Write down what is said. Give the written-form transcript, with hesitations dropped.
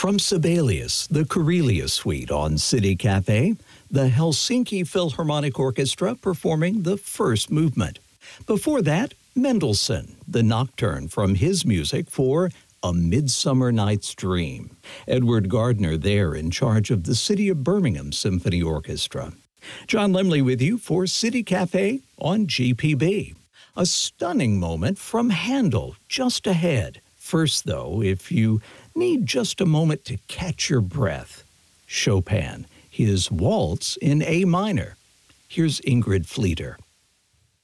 From Sibelius, the Karelia Suite on City Cafe, the Helsinki Philharmonic Orchestra performing the first movement. Before that, Mendelssohn, the Nocturne from his music for A Midsummer Night's Dream. Edward Gardner there in charge of the City of Birmingham Symphony Orchestra. John Lemley with you for City Cafe on GPB. A stunning moment from Handel just ahead. First, though, if you need just a moment to catch your breath, Chopin, his Waltz in A minor. Here's Ingrid Fleeter.